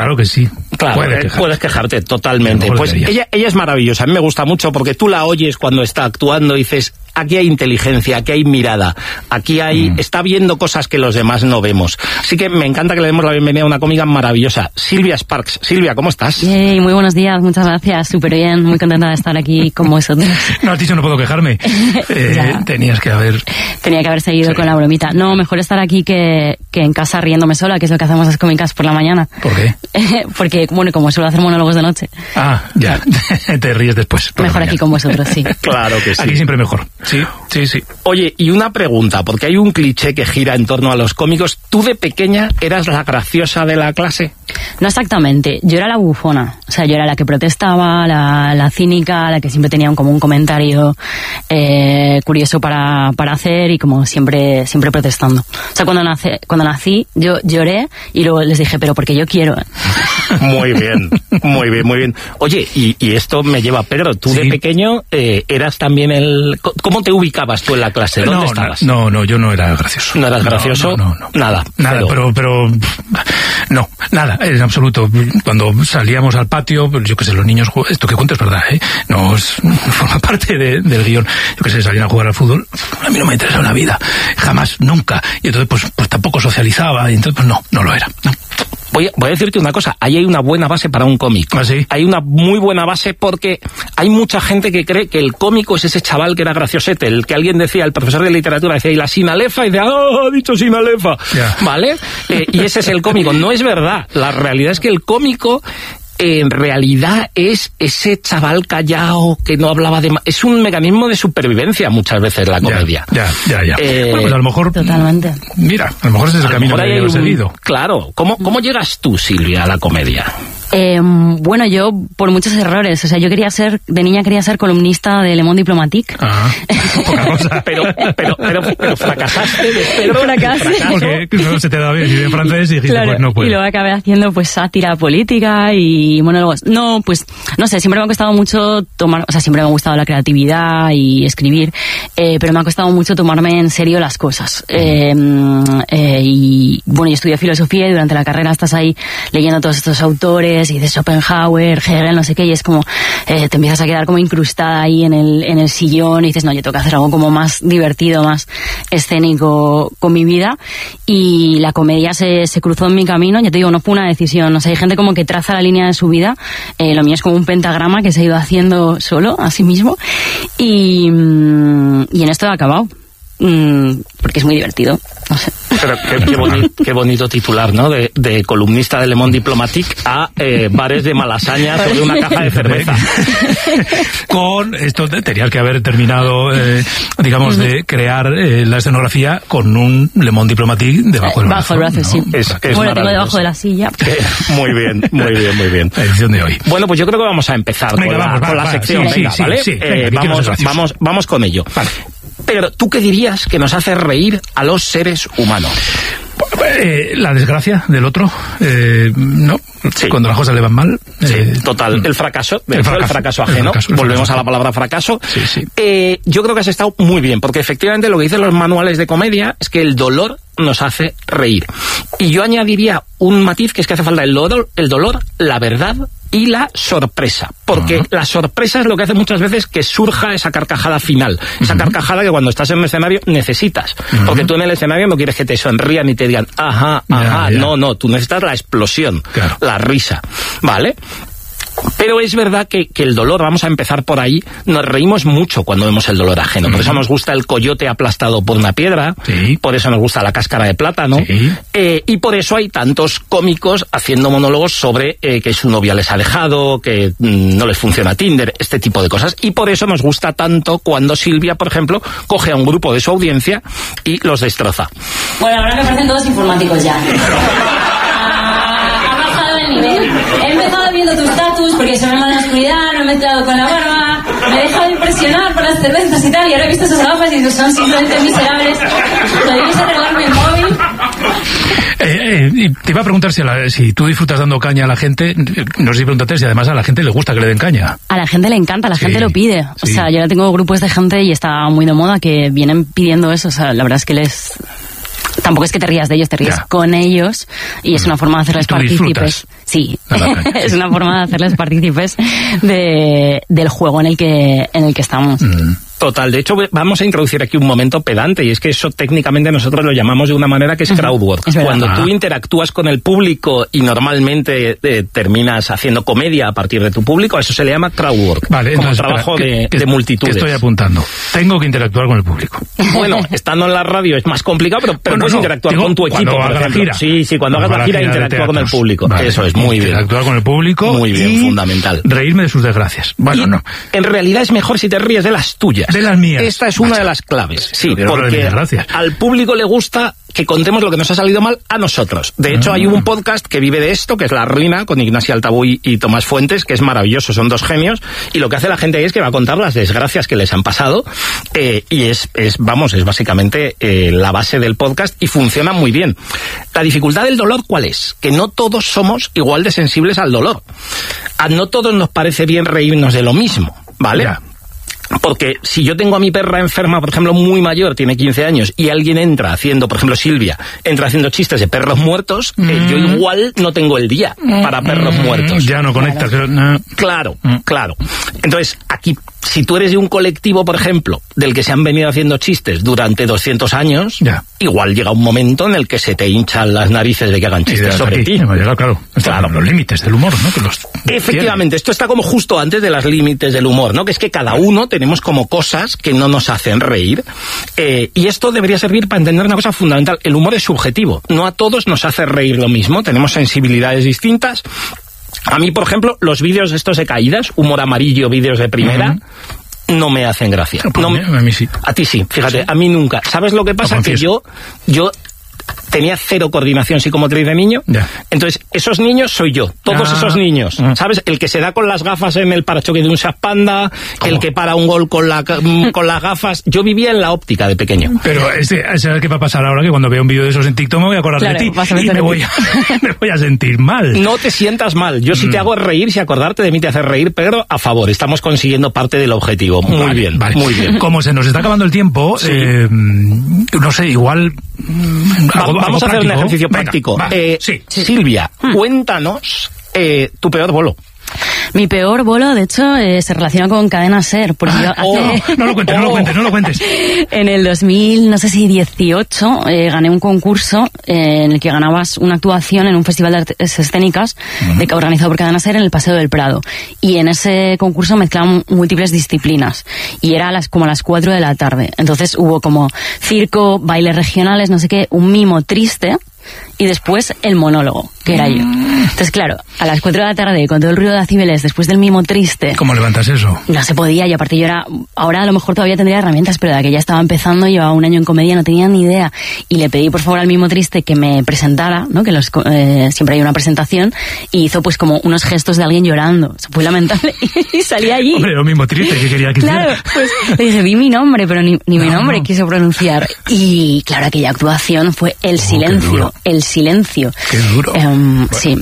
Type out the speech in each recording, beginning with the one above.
Claro que sí. Claro, puedes quejarte totalmente. Pues ella es maravillosa, a mí me gusta mucho porque tú la oyes cuando está actuando y dices, aquí hay inteligencia, aquí hay mirada, aquí hay está viendo cosas que los demás no vemos. Así que me encanta que le demos la bienvenida a una cómica maravillosa, Silvia Sparks. Silvia, ¿cómo estás? Yay, muy buenos días, muchas gracias, súper bien, muy contenta de estar aquí con vosotros. No, has dicho no puedo quejarme. Tenía que haber seguido con la bromita. No, mejor estar aquí que en casa riéndome sola, que es lo que hacemos las cómicas por la mañana. ¿Por qué? Porque, bueno, como suelo hacer monólogos de noche. Ah, ya, te ríes después. Mejor aquí con vosotros, sí. Claro que sí. Aquí siempre mejor. Sí. Oye, y una pregunta, porque hay un cliché que gira en torno a los cómicos. ¿Tú de pequeña eras la graciosa de la clase? No exactamente, yo era la bufona. O sea, yo era la que protestaba, la cínica, la que siempre tenía como un comentario curioso para hacer y como siempre protestando. O sea, cuando nací, yo lloré y luego les dije, pero porque yo quiero. Muy bien. Oye, y esto me lleva a Pedro. Tú de pequeño eras también ¿Cómo te ubicabas tú en la clase? ¿Dónde estabas? No, yo no era gracioso. ¿No eras gracioso? No. Nada, pero no, nada, en absoluto. Cuando salíamos al patio, yo qué sé, los niños, esto que cuento es verdad, no forma parte del guión. Yo qué sé, salían a jugar al fútbol, a mí no me interesa la vida, jamás, nunca. Y entonces pues tampoco socializaba, y entonces pues no lo era, no. Voy a decirte una cosa, ahí hay una buena base para un cómic. ¿Ah, sí? Hay una muy buena base porque hay mucha gente que cree que el cómico es ese chaval que era graciosete, el que alguien decía, el profesor de literatura decía, y la sinalefa, y decía, ha dicho sinalefa, ¿vale? Y ese es el cómico. No es verdad, la realidad es que el cómico en realidad es ese chaval callado que no hablaba de... Es un mecanismo de supervivencia muchas veces la comedia. Ya. Bueno, pues a lo mejor... Totalmente. Mira, a lo mejor ese es el camino que he seguido. Claro. ¿Cómo llegas tú, Silvia, a la comedia? Bueno, yo por muchos errores. O sea, de niña quería ser columnista de Le Monde Diplomatique. Poca cosa. Pero fracasaste. Fracasé. Porque no se te da bien, si bien francés, y dijiste, claro, pues no puedo. Y luego acabé haciendo pues sátira política y monólogos. No, pues, no sé, siempre me ha costado mucho siempre me ha gustado la creatividad y escribir, pero me ha costado mucho tomarme en serio las cosas. Y bueno, yo estudié filosofía y durante la carrera estás ahí leyendo todos estos autores y de Schopenhauer, Hegel, no sé qué, y es como te empiezas a quedar como incrustada ahí en el sillón y dices, no, yo tengo que hacer algo como más divertido, más escénico con mi vida, y la comedia se cruzó en mi camino. Ya te digo, no fue una decisión, o sea, hay gente como que traza la línea de su vida, lo mío es como un pentagrama que se ha ido haciendo solo, a sí mismo, y en esto he acabado, porque es muy divertido, no sé. Pero qué bonito titular, ¿no? De columnista de Le Monde Diplomatique a bares de Malasaña sobre una caja de cerveza. Con esto tenías que haber terminado, digamos, de crear la escenografía con un Le Monde Diplomatique debajo del brazo. Bajo el brazo, ¿no? sí. Es bueno, tengo debajo de la silla. Muy bien. La edición de hoy. Bueno, pues yo creo que vamos a empezar con la sección, ¿vale? Sí, vamos con ello. Vale. Pero, ¿tú qué dirías que nos hace reír a los seres humanos? La desgracia del otro, ¿no? Sí. Cuando las cosas le van mal. Total. El fracaso ajeno. Volvemos a la palabra fracaso. Sí. Yo creo que has estado muy bien, porque efectivamente lo que dicen los manuales de comedia es que el dolor nos hace reír. Y yo añadiría un matiz, que es que hace falta el dolor, la verdad y la sorpresa. Porque la sorpresa es lo que hace muchas veces que surja esa carcajada final. Esa carcajada que cuando estás en un escenario necesitas. Porque tú en el escenario no quieres que te sonrían y te digan, ajá. No, tú necesitas la explosión, claro, la risa, ¿vale? Pero es verdad que el dolor, vamos a empezar por ahí, nos reímos mucho cuando vemos el dolor ajeno. Por eso nos gusta el coyote aplastado por una piedra, por eso nos gusta la cáscara de plátano, y por eso hay tantos cómicos haciendo monólogos sobre que su novia les ha dejado, que no les funciona Tinder, este tipo de cosas. Y por eso nos gusta tanto cuando Silvia, por ejemplo, coge a un grupo de su audiencia y los destroza. Bueno, ahora me parecen todos informáticos ya. Ha bajado el nivel. He empezado viendo tus status porque se me va en la oscuridad, no me he mezclado con la barba, me he dejado impresionar por las cervezas y tal, y ahora he visto esas gafas y son simplemente miserables. ¿Podríais arreglarme el móvil? Te iba a preguntar si tú disfrutas dando caña a la gente. No sé si preguntarte si además a la gente le gusta que le den caña. A la gente le encanta, la gente lo pide. O sea, yo ahora tengo grupos de gente y está muy de moda que vienen pidiendo eso. O sea, la verdad es que tampoco es que te rías de ellos, te ríes con ellos y es una forma de hacerles partícipes. Sí, es una forma de hacerles partícipes del juego en el que estamos. Total, de hecho vamos a introducir aquí un momento pedante y es que eso técnicamente nosotros lo llamamos de una manera que es crowdwork. Cuando tú interactúas con el público y normalmente terminas haciendo comedia a partir de tu público, a eso se le llama crowdwork, vale, como entonces, trabajo de multitudes. ¿Qué estoy apuntando? Tengo que interactuar con el público. Bueno, estando en la radio es más complicado, pero puedes interactuar con tu equipo, por ejemplo. Gira. Sí, cuando hagas la gira interactúa con el público. Vale, eso es muy bien. Interactuar con el público. Muy bien, fundamental. Reírme de sus desgracias. Bueno, no. En realidad es mejor si te ríes de las tuyas. De las mías. Esta es una de las claves. Sí, porque gracias. Al público le gusta que contemos lo que nos ha salido mal a nosotros. De hecho, hay un podcast que vive de esto, que es La Ruina, con Ignacio Altabuy y Tomás Fuentes, que es maravilloso, son dos genios, y lo que hace la gente ahí es que va a contar las desgracias que les han pasado, y es básicamente la base del podcast, y funciona muy bien. La dificultad del dolor, ¿cuál es? Que no todos somos igual de sensibles al dolor. A no todos nos parece bien reírnos de lo mismo, ¿vale? Ya. Porque si yo tengo a mi perra enferma, por ejemplo, muy mayor, tiene 15 años, y alguien entra haciendo, por ejemplo, Silvia, entra haciendo chistes de perros muertos, yo igual no tengo el día para perros muertos. Ya no conectas. Claro. Entonces, aquí, si tú eres de un colectivo, por ejemplo, del que se han venido haciendo chistes durante 200 años, igual llega un momento en el que se te hinchan las narices de que hagan chistes sobre ti. Claro. Los límites del humor, ¿no? Efectivamente, esto está como justo antes de los límites del humor, ¿no? Que es que cada uno tenemos como cosas que no nos hacen reír, y esto debería servir para entender una cosa fundamental. El humor es subjetivo, no a todos nos hace reír lo mismo, tenemos sensibilidades distintas. A mí, por ejemplo, los vídeos estos de caídas, humor amarillo, vídeos de primera, no me hacen gracia. Pues a mí sí. A ti sí, fíjate, sí. A mí nunca. ¿Sabes lo que pasa? Que yo tenía cero coordinación psicomotriz de niño, entonces esos niños soy yo, todos esos niños, ¿sabes? El que se da con las gafas en el parachoque de un Seat Panda, el que para un gol con las gafas. Yo vivía en la óptica de pequeño. Pero ¿sabes qué va a pasar ahora? Que cuando vea un vídeo de esos en TikTok me voy a acordar de ti y me voy a sentir mal. No te sientas mal, yo si te hago reír, si acordarte de mí te hace reír, pero a favor, estamos consiguiendo parte del objetivo. Muy bien. Muy bien. Como se nos está acabando el tiempo, no sé, igual... Vamos a hacer un ejercicio práctico. Silvia, cuéntanos tu peor bolo. Mi peor bolo, de hecho, se relaciona con Cadena SER. Porque no lo cuentes. En el 2018 gané un concurso en el que ganabas una actuación en un festival de artes escénicas organizado por Cadena SER en el Paseo del Prado. Y en ese concurso mezclaban múltiples disciplinas. Y era como a las 4 de la tarde. Entonces hubo como circo, bailes regionales, no sé qué, un mimo triste... Y después el monólogo, que era yo. Entonces, claro, a las 4 de la tarde, con todo el ruido de decibeles, después del mimo triste... ¿Cómo levantas eso? No se podía, y aparte yo era... Ahora a lo mejor todavía tendría herramientas, pero de aquella estaba empezando, llevaba un año en comedia, no tenía ni idea. Y le pedí, por favor, al mimo triste que me presentara, ¿no? Que siempre hay una presentación, y hizo pues como unos gestos de alguien llorando. Fue lamentable, y salí allí. Hombre, lo mismo triste que quería que claro, pues le dije, vi mi nombre, pero ni mi nombre quiso pronunciar. Y claro, aquella actuación fue el silencio. Qué duro. Sí.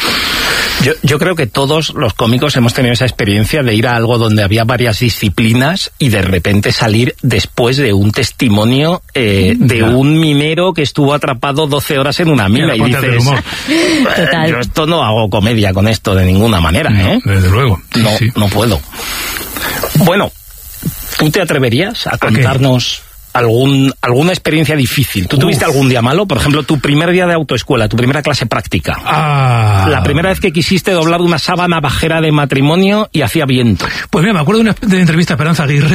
Yo creo que todos los cómicos hemos tenido esa experiencia de ir a algo donde había varias disciplinas y de repente salir después de un testimonio de un minero que estuvo atrapado 12 horas en una mina y dices, yo esto no hago comedia con esto de ninguna manera, Desde luego. No puedo. Bueno, ¿tú te atreverías a contarnos alguna experiencia difícil? ¿Tú tuviste algún día malo? Por ejemplo, tu primer día de autoescuela, tu primera clase práctica. La primera vez que quisiste doblar una sábana bajera de matrimonio y hacía viento. Pues mira, me acuerdo de una entrevista a Esperanza Aguirre.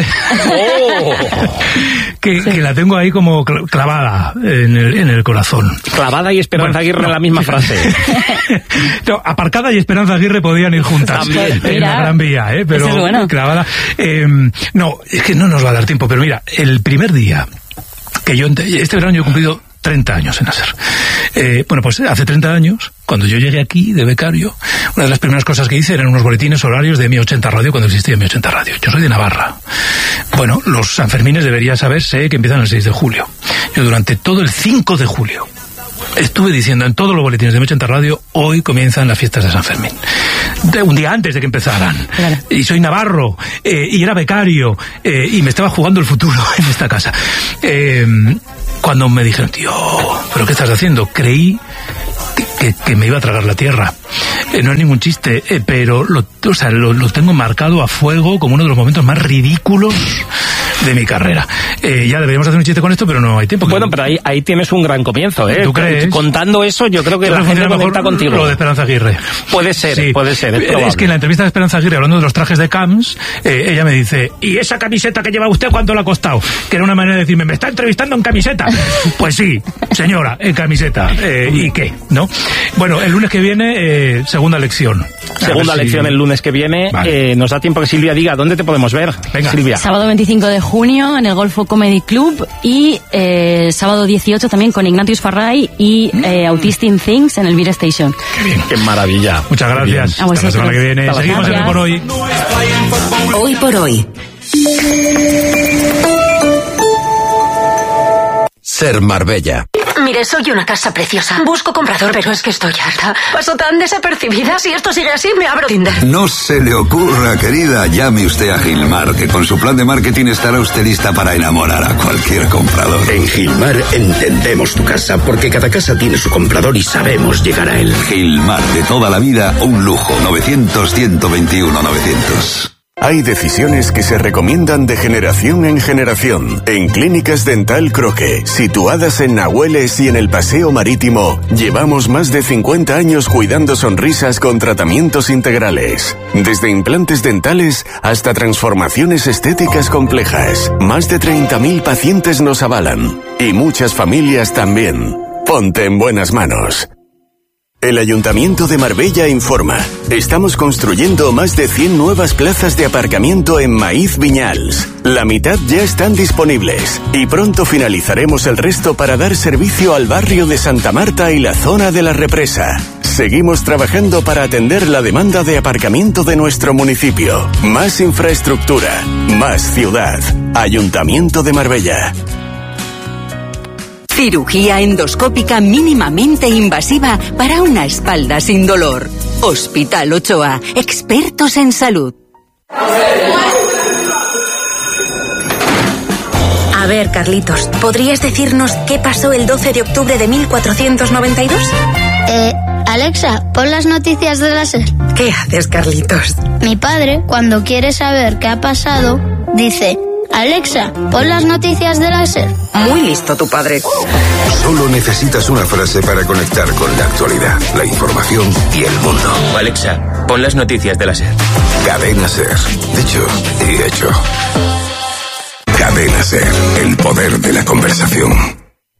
que la tengo ahí como clavada en el corazón. Clavada y Esperanza Aguirre en la misma frase. No, aparcada y Esperanza Aguirre podían ir juntas. También. En la Gran Vía, pero es bueno. Clavada. No, es que no nos va a dar tiempo, pero mira, el primer día que este verano yo he cumplido 30 años en ASER. Bueno, pues hace 30 años, cuando yo llegué aquí de becario, una de las primeras cosas que hice eran unos boletines horarios de Mi 80 Radio, cuando existía Mi 80 Radio. Yo soy de Navarra. Bueno, los Sanfermines debería saberse que empiezan el 6 de julio. Yo durante todo el 5 de julio estuve diciendo en todos los boletines de Mi 80 Radio, hoy comienzan las fiestas de San Fermín. Un día antes de que empezaran. Claro. Y soy navarro, y era becario, y me estaba jugando el futuro en esta casa. cuando me dijeron, tío, ¿pero qué estás haciendo? Creí que me iba a tragar la tierra. No es ningún chiste, pero lo tengo marcado a fuego como uno de los momentos más ridículos de mi carrera. Ya deberíamos hacer un chiste con esto, pero no hay tiempo. Bueno, pero ahí tienes un gran comienzo, ¿eh? ¿Tú crees? Contando eso, yo creo que la gente conecta contigo. Lo de Esperanza Aguirre. Puede ser, sí. Es que en la entrevista de Esperanza Aguirre, hablando de los trajes de Camps, ella me dice, ¿y esa camiseta que lleva usted cuánto le ha costado? Que era una manera de decirme, ¿me está entrevistando en camiseta? Pues sí, señora, en camiseta. ¿Y qué? ¿No? Bueno, el lunes que viene, segunda lección. Segunda lección el lunes que viene. Vale. Nos da tiempo que Silvia diga dónde te podemos ver. Venga, Silvia. Sábado 25 de junio en el Golfo Comedy Club y sábado 18 también con Ignatius Farray y Autistic Things en el Beer Station. Qué bien. Qué maravilla. Muchas gracias. Hasta la semana que viene. Seguimos en Hoy por Hoy. Hoy por Hoy. Ser Marbella. Mire, soy una casa preciosa. Busco comprador, pero es que estoy harta. Paso tan desapercibida. Si esto sigue así, me abro Tinder. No se le ocurra, querida. Llame usted a Gilmar, que con su plan de marketing estará usted lista para enamorar a cualquier comprador. En Gilmar entendemos tu casa, porque cada casa tiene su comprador y sabemos llegar a él. Gilmar, de toda la vida, un lujo. 900-121-900. Hay decisiones que se recomiendan de generación en generación. En Clínicas Dental Croque, situadas en Nahueles y en el Paseo Marítimo, llevamos más de 50 años cuidando sonrisas con tratamientos integrales. Desde implantes dentales hasta transformaciones estéticas complejas. Más de 30.000 pacientes nos avalan. Y muchas familias también. Ponte en buenas manos. El Ayuntamiento de Marbella informa. Estamos construyendo más de 100 nuevas plazas de aparcamiento en Maíz Viñals. La mitad ya están disponibles y pronto finalizaremos el resto para dar servicio al barrio de Santa Marta y la zona de la Represa. Seguimos trabajando para atender la demanda de aparcamiento de nuestro municipio. Más infraestructura, más ciudad. Ayuntamiento de Marbella. Cirugía endoscópica mínimamente invasiva para una espalda sin dolor. Hospital Ochoa, expertos en salud. A ver, Carlitos, ¿podrías decirnos qué pasó el 12 de octubre de 1492? Alexa, pon las noticias de la SER. ¿Qué haces, Carlitos? Mi padre, cuando quiere saber qué ha pasado, dice... Alexa, pon las noticias de la SER. Muy listo tu padre. Solo necesitas una frase para conectar con la actualidad, la información y el mundo. Alexa, pon las noticias de la SER. Cadena SER. Dicho y hecho. Cadena SER. El poder de la conversación.